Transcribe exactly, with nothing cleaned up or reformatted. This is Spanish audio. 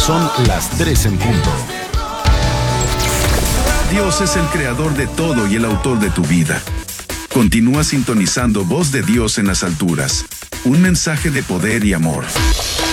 Son las tres en punto. Dios es el creador de todo y el autor de tu vida. Continúa sintonizando Voz de Dios en las alturas. Un mensaje de poder y amor.